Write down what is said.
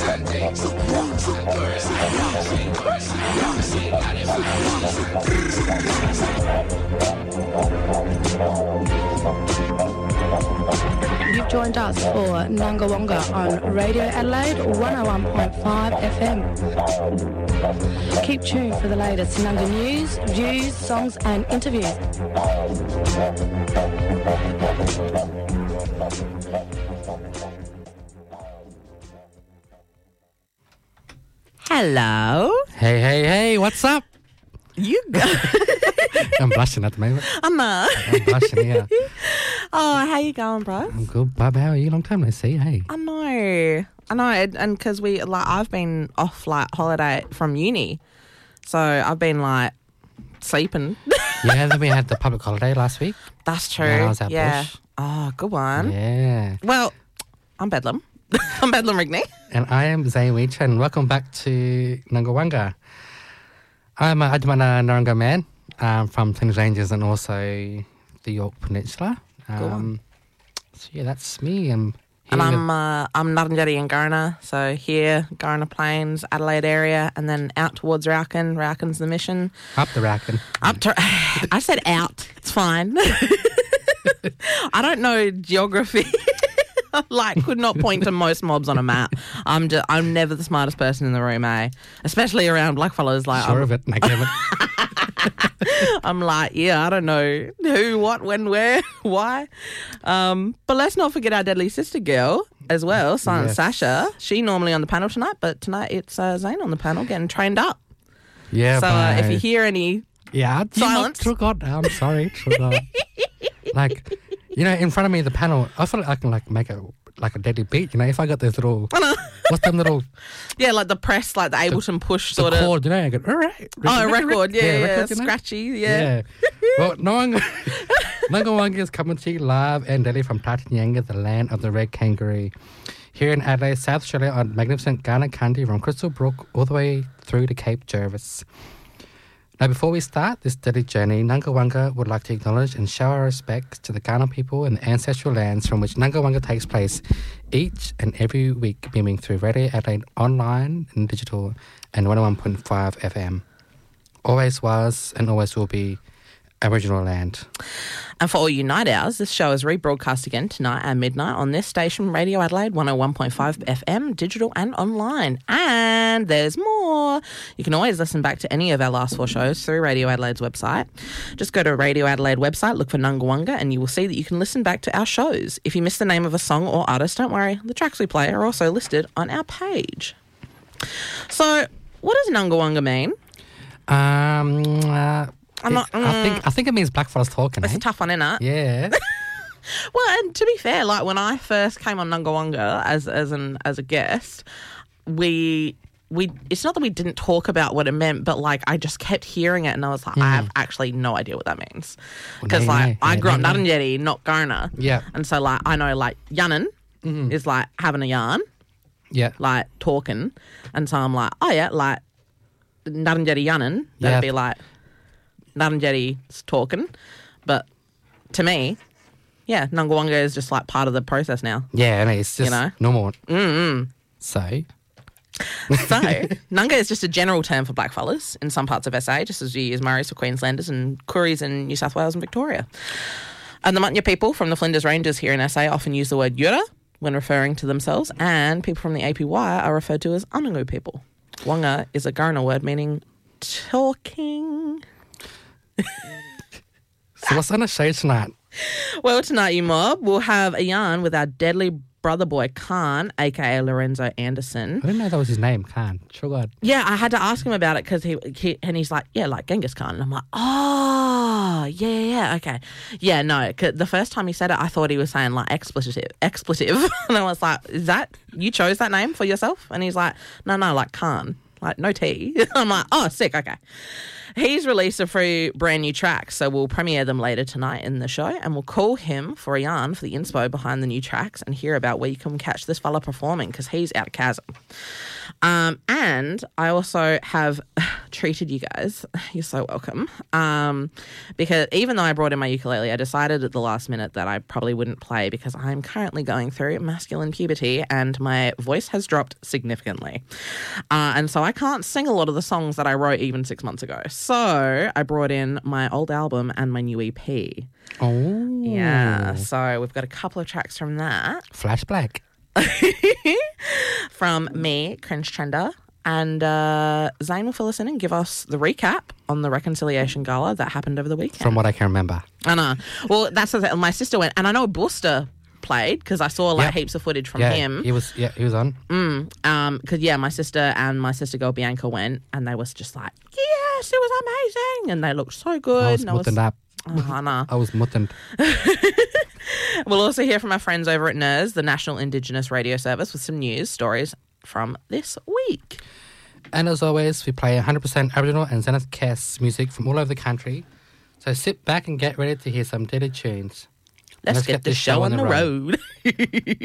You've joined us for Nanga Wonga on Radio Adelaide 101.5 FM. Keep tuned for the latest Nanga news, views, songs and interviews. Hello. Hey, what's up? You go. I'm blushing at the moment. I'm blushing, yeah. Oh, how you going, bro? I'm good, bub. How are you? Long time no see, hey. I know, and because I've been off holiday from uni, so I've been sleeping. Yeah, then we had the public holiday last week. That's true. Yeah, I was at Bush. Oh, good one. Yeah. Well, I'm Bedlam. I'm Bedlam Rigney. And I am Zane Weech, and welcome back to Nangawanga. I'm a Admana Naranga man from Flinders Ranges and also the York Peninsula. So yeah, that's me. And I'm Ngarrindjeri and Kaurna, so here, Kaurna Plains, Adelaide area, and then out towards Rauken. Rauken's the mission. Up the Rauken. I said out. It's fine. I don't know geography. Could not point to most mobs on a map. I'm never the smartest person in the room, especially around blackfellas. Sure of it, Kevin. I'm I don't know who, what, when, where, why. But let's not forget our deadly sister girl as well, Silent Sasha. She normally on the panel tonight, but tonight it's Zane on the panel getting trained up. Yeah. So if you hear any silence, true God, I'm sorry, true God. In front of me, the panel, I feel like I can make a deadly beat. If I got those little, what's them little? Yeah, the press, the Ableton push sort of. Chord, I go, all right. Record, yeah, scratchy, yeah. Well, Nangawanga is coming to you live and daily from Tatanyanga, the land of the red kangaroo. Here in Adelaide, South Australia, on magnificent Kaurna Country from Crystal Brook all the way through to Cape Jervis. Now, before we start this daily journey, Nangawanga would like to acknowledge and show our respects to the Kaurna people and the ancestral lands from which Nangawanga takes place each and every week, beaming through Radio Adelaide online and digital and 101.5 FM. Always was and always will be Aboriginal land. And for all you night owls, this show is rebroadcast again tonight at midnight on this station, Radio Adelaide 101.5 FM, digital and online. And there's more. You can always listen back to any of our last 4 shows through Radio Adelaide's website. Just go to Radio Adelaide website, look for Nangawanga, and you will see that you can listen back to our shows. If you miss the name of a song or artist, don't worry. The tracks we play are also listed on our page. So, what does Nangawanga mean? I think it means blackfellas talking. It's a tough one, isn't it? Yeah. Well, and to be fair, when I first came on Nangawanga as a guest, we it's not that we didn't talk about what it meant, but I just kept hearing it and I was like, I have actually no idea what that means. Because I grew up Ngarrindjeri, not Kaurna. Yeah. And so I know yannin is having a yarn. Yeah. Talking. And so I'm Ngarrindjeri yannin, that'd be Ngarrindjeri's talking, but to me, Nangawanga is just part of the process now. Yeah, and it's just normal. So, Nanga is just a general term for blackfellas in some parts of SA, just as you use Murrays for Queenslanders and Kooris in New South Wales and Victoria. And the Munya people from the Flinders Ranges here in SA often use the word Yura when referring to themselves, and people from the APY are referred to as Anangu people. Wanga is a Kaurna word meaning talking. So what's on the show tonight? Well, tonight, you mob, we'll have a yarn with our deadly brother boy, Khan, a.k.a. Lorenzo Anderson. I didn't know that was his name, Khan. Sure God. Yeah, I had to ask him about it because he's like, Genghis Khan. And I'm like, oh, yeah, okay. Yeah, no, 'cause the first time he said it, I thought he was saying expletive. And I was like, you chose that name for yourself? And he's like, no, Khan. No T. I'm like, oh, sick, okay. He's released a few brand new tracks, so we'll premiere them later tonight in the show, and we'll call him for a yarn for the inspo behind the new tracks and hear about where you can catch this fella performing because he's out of Chasm. And I also have treated you guys. You're so welcome. Because even though I brought in my ukulele, I decided at the last minute that I probably wouldn't play because I'm currently going through masculine puberty and my voice has dropped significantly. And so I can't sing a lot of the songs that I wrote even 6 months ago. So I brought in my old album and my new EP. Oh. Yeah. So we've got a couple of tracks from that. Flashback. From me, Cringe Trender. And Zane will fill us in and give us the recap on the Reconciliation Gala that happened over the weekend. From what I can remember. I know. Well, that's the thing. My sister went, and I know Booster played because I saw heaps of footage from him. He was on. Because my sister and my sister girl Bianca went, and they was just like, yes, it was amazing, and they looked so good. I was muttoned up. I know. I was muttoned. We'll also hear from our friends over at NIRS, the National Indigenous Radio Service, with some news stories from this week. And as always, we play 100% Aboriginal and Zenith Cass music from all over the country. So sit back and get ready to hear some daily tunes. Let's get the show on the road.